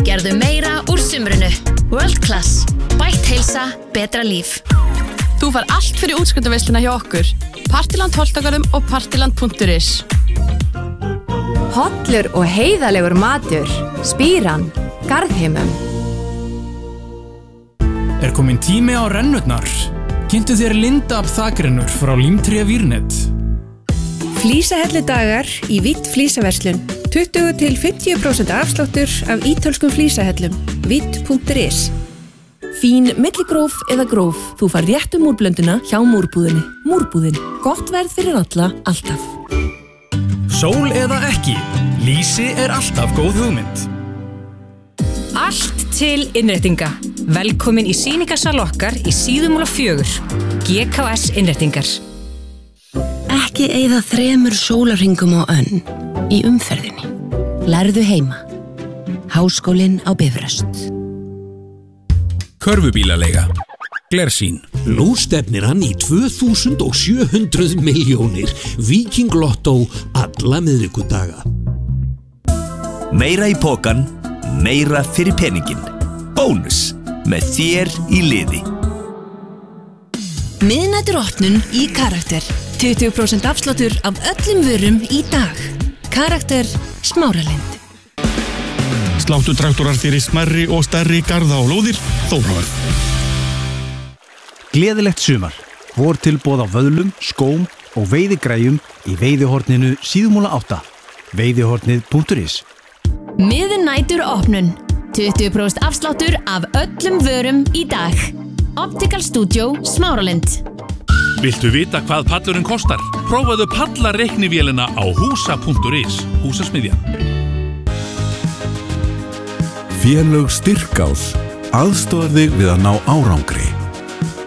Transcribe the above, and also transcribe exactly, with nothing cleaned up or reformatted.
Gerðu meira úr sumrinu. World Class. Bætt heilsa, betra líf. Þú far allt fyrir útskriftarveisluna hjá okkur. Partiland Holtagörðum og partiland punktur is. Hollur og heiðalegur matur. Spíran. Garðheimum. Er komin tími á rennurnar? Kynntu þér Lindab þakrennur frá Límtré Vírnet. Flísahelludagar í Vitt flísaverslun. tuttugu til fimmtíu prósent afsláttur af ítölskum flísahellum. vitt punktur is. Fín milligróf eða gróf. Þú far réttu múrblönduna hjá múrbúðinni. Múrbúðin. Gott verð fyrir alla, alltaf. Sól eða ekki, lýsi er alltaf góð hugmynd. Allt til innréttinga. Velkomin í sýningarsal okkar í Síðumúla fjögur. G K S innréttingar. Ekki eyða þremur sólarhringum á önn í umferðinni. Lærðu heima. Háskólinn á Bifröst. Körfubílaleiga. Glersýn. Nú stefnir hann í tvö þúsund og sjö hundruð milljónir. Viking Lotto alla miðvikudaga. Meira í pokan, meira fyrir peningin. Bónus með þér í liði. Miðnætur opnun í Karakter. tuttugu prósent afsláttur af öllum vörum í dag. Karakter Smáralind. Sláttutraktorar fyrir smærri og stærri garða og lóðir. Þórhöfn. Gleðilegt sumar. Vortilboð á vöðlum, skóm og veiðigræjum í veiðihorninu Síðumúla átta. veiðihornið punktur is. Miðnætur opnun. tuttugu prósent afsláttur af öllum vörum í dag. Optical Studio Smáralind. Viltu vita hvað pallurinn kostar? Prófaðu pallareiknivélina á húsa punktur is. Húsasmiðjan. Félög Styrkás aðstoðar þig við að ná árangri.